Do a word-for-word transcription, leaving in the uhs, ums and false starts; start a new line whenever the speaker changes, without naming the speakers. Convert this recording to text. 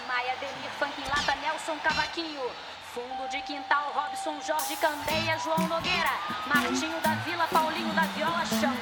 Maia, Demir, Funk em Lata, Nelson Cavaquinho. Fundo de quintal, Robson, Jorge Candeia, João Nogueira, Martinho da Vila, Paulinho da Viola, chão.